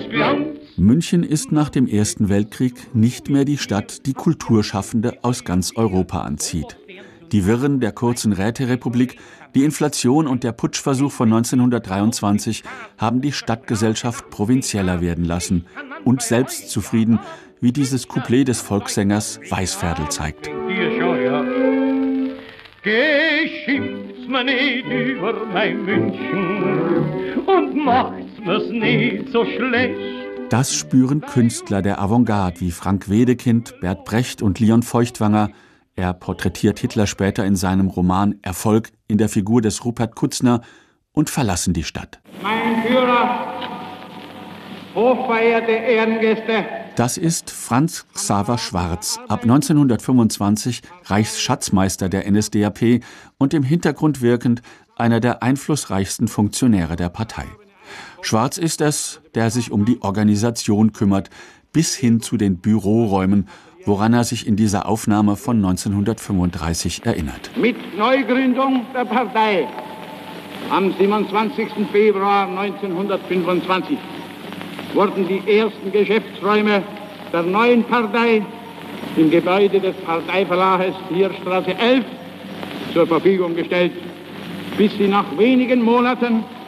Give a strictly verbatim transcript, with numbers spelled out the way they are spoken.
München ist nach dem Ersten Weltkrieg nicht mehr die Stadt, die Kulturschaffende aus ganz Europa anzieht. Die Wirren der kurzen Räterepublik, die Inflation und der Putschversuch von neunzehnhundertdreiundzwanzig haben die Stadtgesellschaft provinzieller werden lassen und selbstzufrieden, wie dieses Couplet des Volkssängers Weißferdl zeigt. Geschimpft's mir nicht über mein München und macht's mir's nicht so schlecht. Das spüren Künstler der Avantgarde wie Frank Wedekind, Bert Brecht und Leon Feuchtwanger. Er porträtiert Hitler später in seinem Roman Erfolg in der Figur des Rupert Kutzner und verlassen die Stadt. Mein Führer, hochverehrte Ehrengäste. Das ist Franz Xaver Schwarz, ab neunzehnhundertfünfundzwanzig Reichsschatzmeister der N S D A P und im Hintergrund wirkend einer der einflussreichsten Funktionäre der Partei. Schwarz ist es, der sich um die Organisation kümmert, bis hin zu den Büroräumen, woran er sich in dieser Aufnahme von neunzehnhundertfünfunddreißig erinnert. Mit Neugründung der Partei am siebenundzwanzigsten Februar neunzehnhundertfünfundzwanzig wurden die ersten Geschäftsräume der neuen Partei im Gebäude des Parteiverlages Heerstraße elf zur Verfügung gestellt, bis sie nach wenigen Monaten